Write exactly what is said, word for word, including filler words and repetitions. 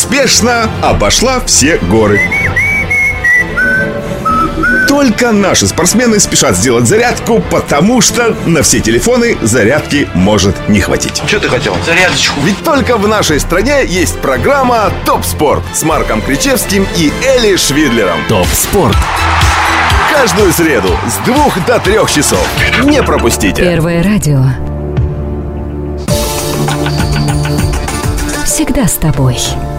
успешно обошла все горы. Только наши спортсмены спешат сделать зарядку, потому что на все телефоны зарядки может не хватить. Что ты хотел? Зарядочку. Ведь только в нашей стране есть программа «Топ Спорт» с Марком Кричевским и Эли Швидлером. Топ Спорт. Каждую среду с двух до трех часов. Не пропустите. Первое радио. Всегда с тобой.